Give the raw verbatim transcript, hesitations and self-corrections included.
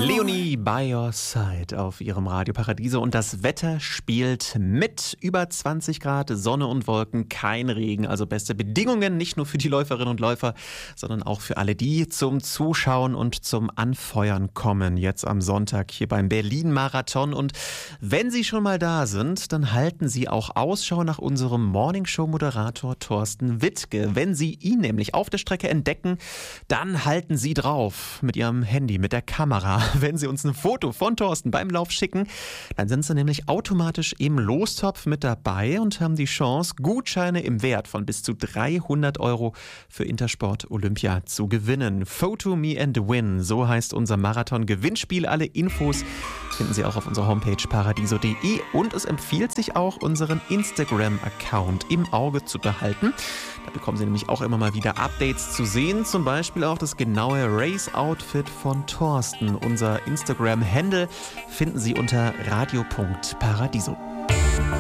Leonie by your side auf ihrem Radio Paradiso und das Wetter spielt mit. Über zwanzig Grad, Sonne und Wolken, kein Regen, also beste Bedingungen, nicht nur für die Läuferinnen und Läufer, sondern auch für alle, die zum Zuschauen und zum Anfeuern kommen. Jetzt am Sonntag hier beim Berlin-Marathon. Und wenn Sie schon mal da sind, dann halten Sie auch Ausschau nach unserem Morningshow-Moderator Thorsten Wittke. Wenn Sie ihn nämlich auf der Strecke entdecken, dann halten Sie drauf mit Ihrem Handy, mit der Kamera. Wenn Sie uns ein Foto von Thorsten beim Lauf schicken, dann sind Sie nämlich automatisch im Lostopf mit dabei und haben die Chance, Gutscheine im Wert von bis zu dreihundert Euro für Intersport Olympia zu gewinnen. Photo Me and Win, so heißt unser Marathon-Gewinnspiel. Alle Infos finden Sie auch auf unserer Homepage paradiso punkt de und es empfiehlt sich auch, unseren Instagram-Account im Auge zu behalten. Da bekommen Sie nämlich auch immer mal wieder Updates zu sehen, zum Beispiel auch das genaue Race-Outfit von Thorsten. Unser Instagram-Handle finden Sie unter radio punkt paradiso.